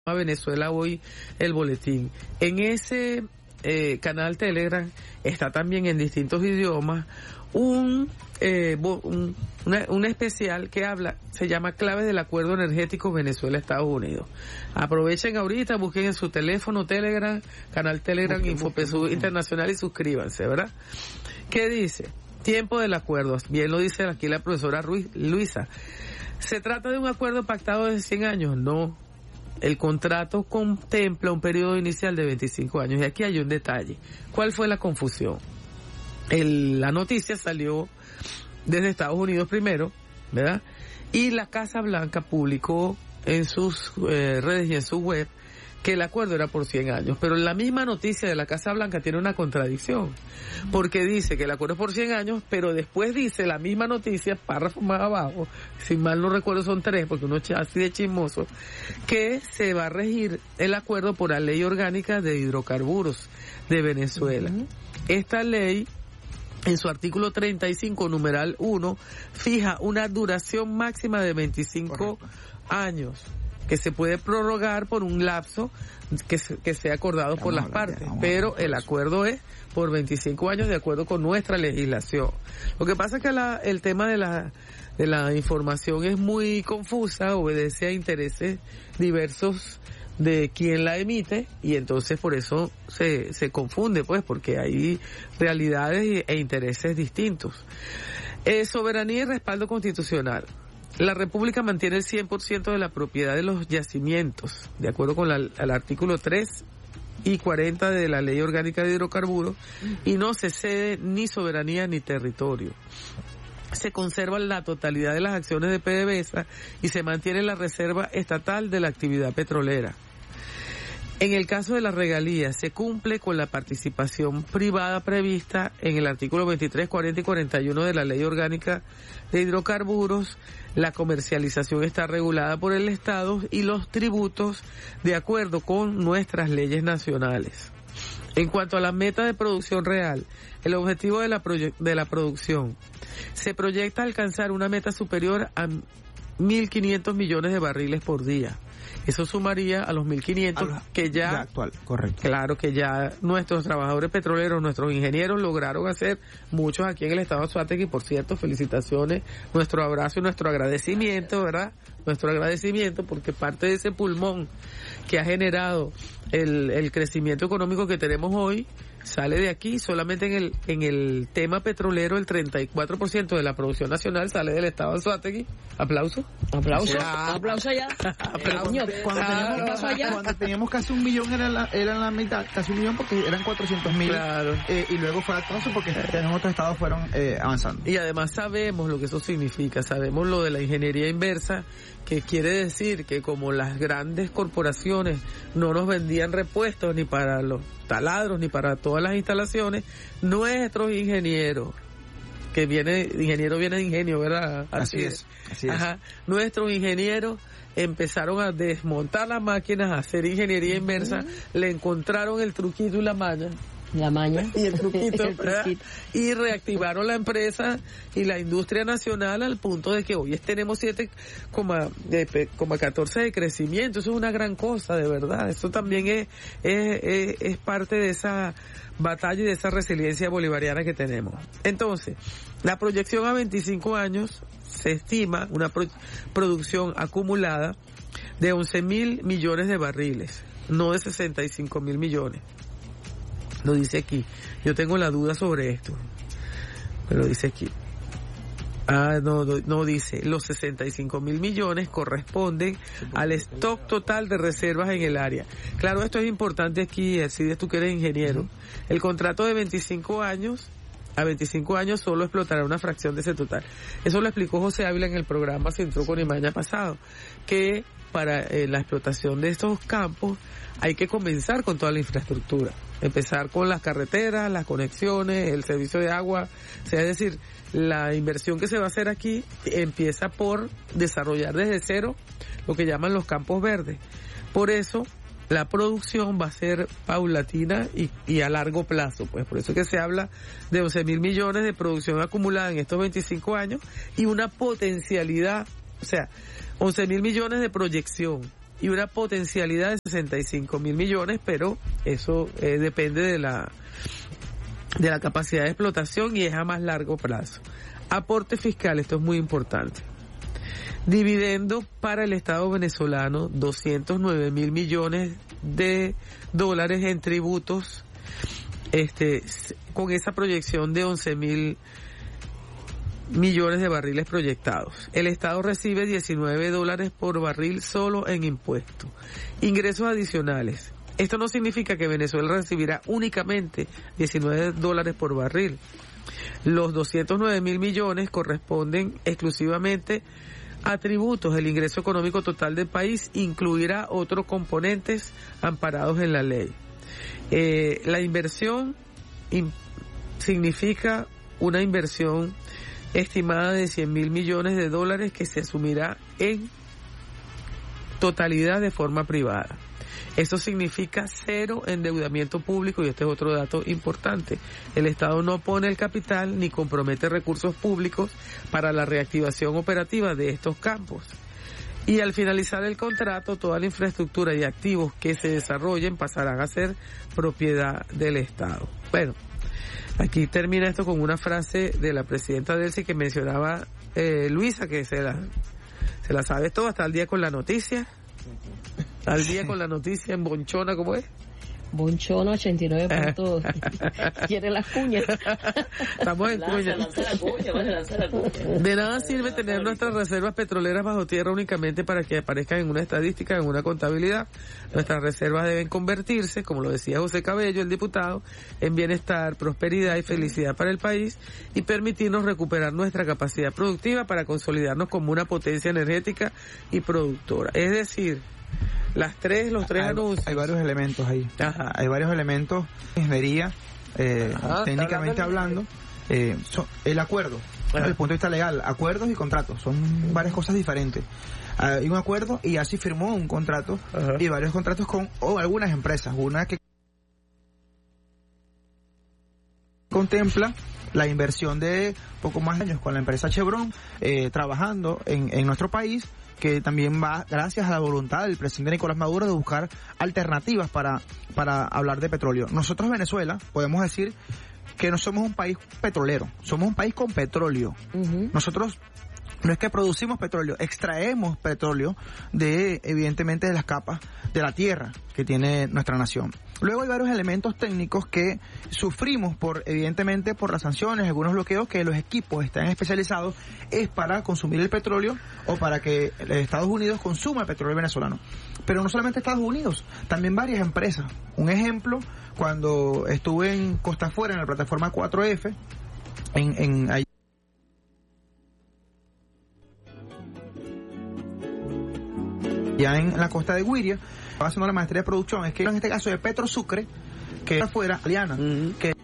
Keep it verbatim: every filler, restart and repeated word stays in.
a Venezuela Hoy, el boletín. En ese eh, canal Telegram está también en distintos idiomas un, eh, un, una, un especial que habla, se llama Claves del Acuerdo Energético Venezuela-Estados Unidos. Aprovechen ahorita, busquen en su teléfono Telegram, canal Telegram, Infopesú Internacional y suscríbanse, ¿verdad? ¿Qué dice? Tiempo del acuerdo, bien lo dice aquí la profesora Ruiz, Luisa. ¿Se trata de un acuerdo pactado de cien años? No. El contrato contempla un periodo inicial de veinticinco años y aquí hay un detalle. ¿Cuál fue la confusión? El, la noticia salió desde Estados Unidos primero, ¿verdad? Y la Casa Blanca publicó en sus eh, redes y en su web que el acuerdo era por cien años, pero la misma noticia de la Casa Blanca tiene una contradicción, porque dice que el acuerdo es por cien años, pero después dice la misma noticia, párrafo más abajo, si mal no recuerdo son tres, porque uno es así de chismoso, que se va a regir el acuerdo por la Ley Orgánica de Hidrocarburos de Venezuela. Uh-huh. Esta ley, en su artículo treinta y cinco, numeral uno, fija una duración máxima de veinticinco Correcto. Años, que se puede prorrogar por un lapso que, se, que sea acordado vamos por las partes, pero el acuerdo es por veinticinco años de acuerdo con nuestra legislación. Lo que pasa es que la, el tema de la, de la información es muy confusa, obedece a intereses diversos de quien la emite y entonces por eso se, se confunde, pues, porque hay realidades e intereses distintos. Eh, soberanía y respaldo constitucional. La República mantiene el cien por ciento de la propiedad de los yacimientos, de acuerdo con la, el artículo tres y cuarenta de la Ley Orgánica de Hidrocarburos, y no se cede ni soberanía ni territorio. Se conserva la totalidad de las acciones de PDVSA y se mantiene la reserva estatal de la actividad petrolera. En el caso de las regalías, se cumple con la participación privada prevista en el artículo veintitrés, cuarenta y cuarenta y uno de la Ley Orgánica de Hidrocarburos. La comercialización está regulada por el Estado y los tributos de acuerdo con nuestras leyes nacionales. En cuanto a la meta de producción real, el objetivo de la, proye- de la producción se proyecta alcanzar una meta superior a mil quinientos millones de barriles por día. Eso sumaría a los mil quinientos que ya, ya actual, correcto. Claro que ya nuestros trabajadores petroleros, nuestros ingenieros lograron hacer, muchos aquí en el estado de Anzoátegui, por cierto, felicitaciones, nuestro abrazo y nuestro agradecimiento, ¿verdad? Nuestro agradecimiento porque parte de ese pulmón que ha generado el, el crecimiento económico que tenemos hoy sale de aquí. Solamente en el en el tema petrolero el treinta y cuatro por ciento de la producción nacional sale del estado de Anzoátegui. Aplauso. Aplauso. Ya. Aplauso allá. Aplauso. Cuando, ah, teníamos, allá? cuando teníamos casi un millón era la, era la mitad, casi un millón porque eran cuatrocientos mil. Claro. Eh, y luego fue aplauso porque en otros estados fueron eh, avanzando. Y además sabemos lo que eso significa, sabemos lo de la ingeniería inversa, que quiere decir que como las grandes corporaciones no nos vendían repuestos ni para los taladros ni para todas las instalaciones, nuestros ingenieros, que viene, ingeniero viene de ingenio, ¿verdad? Así, así es, así es. Ajá. Nuestros ingenieros empezaron a desmontar las máquinas, a hacer ingeniería inversa, uh-huh. Le encontraron el truquito y la maña. La maña. Y el truquito, el truquito. Y reactivaron la empresa y la industria nacional al punto de que hoy tenemos siete coma catorce de crecimiento. Eso es una gran cosa, de verdad. Eso también es, es, es, es parte de esa batalla y de esa resiliencia bolivariana que tenemos. Entonces, la proyección a veinticinco años se estima una pro, producción acumulada de once mil millones de barriles, no de sesenta y cinco mil millones. Lo dice aquí. Yo tengo la duda sobre esto. Pero dice aquí. Ah, no, no, no dice. Los sesenta y cinco mil millones corresponden al stock total de reservas en el área. Claro, esto es importante aquí, Alcides, tú que eres ingeniero. El contrato de veinticinco años, a veinticinco años solo explotará una fracción de ese total. Eso lo explicó José Ávila en el programa Sin Truco ni Maña pasado, que para eh, la explotación de estos campos hay que comenzar con toda la infraestructura, empezar con las carreteras, las conexiones, el servicio de agua, o sea, es decir, la inversión que se va a hacer aquí empieza por desarrollar desde cero lo que llaman los campos verdes. Por eso la producción va a ser paulatina y, y a largo plazo, pues por eso que se habla de once mil millones de producción acumulada en estos veinticinco años y una potencialidad, o sea, once mil millones de proyección y una potencialidad de sesenta y cinco mil millones, pero eso eh, depende de la de la capacidad de explotación y es a más largo plazo. Aporte fiscal, esto es muy importante. Dividendo para el Estado venezolano, doscientos nueve mil millones de dólares en tributos, este, con esa proyección de once mil millones de barriles proyectados. El Estado recibe diecinueve dólares por barril solo en impuestos. Ingresos adicionales. Esto no significa que Venezuela recibirá únicamente diecinueve dólares por barril. Los doscientos nueve mil millones corresponden exclusivamente a tributos. El ingreso económico total del país incluirá otros componentes amparados en la ley. Eh, la inversión in, significa una inversión estimada de cien mil millones de dólares que se asumirá en totalidad de forma privada. Eso significa cero endeudamiento público y este es otro dato importante. El Estado no pone el capital ni compromete recursos públicos para la reactivación operativa de estos campos. Y al finalizar el contrato, toda la infraestructura y activos que se desarrollen pasarán a ser propiedad del Estado. Bueno, aquí termina esto con una frase de la presidenta Delcy que mencionaba eh, Luisa, que se la, se la sabe todo, hasta el día con la noticia. Al día con la noticia en Bonchona, ¿cómo es? Bonchona ochenta y nueve puntos. ¿Quiere las cuñas? Estamos en cuñas. De nada sirve tener nuestras reservas petroleras bajo tierra únicamente para que aparezcan en una estadística, en una contabilidad. Nuestras reservas deben convertirse, como lo decía José Cabello, el diputado, en bienestar, prosperidad y felicidad para el país y permitirnos recuperar nuestra capacidad productiva para consolidarnos como una potencia energética y productora. Es decir, las tres, los tres hay, anuncios. Hay varios elementos ahí. Ajá. Hay varios elementos. Ingeniería, eh, Ajá, técnicamente hablando, eh, son, el acuerdo, desde el punto de vista legal, acuerdos y contratos, son varias cosas diferentes. Hay un acuerdo y así firmó un contrato. Ajá. Y varios contratos con o algunas empresas. Una que contempla la inversión de poco más de años con la empresa Chevron, eh, trabajando en, en nuestro país, que también va gracias a la voluntad del presidente Nicolás Maduro de buscar alternativas para, para hablar de petróleo. Nosotros, Venezuela, podemos decir que no somos un país petrolero, somos un país con petróleo. Uh-huh. Nosotros no es que producimos petróleo, extraemos petróleo de, evidentemente, de las capas de la tierra que tiene nuestra nación. Luego hay varios elementos técnicos que sufrimos por, evidentemente, por las sanciones, algunos bloqueos que los equipos están especializados es para consumir el petróleo o para que Estados Unidos consuma el petróleo venezolano. Pero no solamente Estados Unidos, también varias empresas. Un ejemplo, cuando estuve en Costa Afuera, en la plataforma cuatro F, en, en ahí ya en la costa de Guiria, haciendo la maestría de producción, es que en este caso de Petro Sucre, que afuera, Aliana, uh-huh. que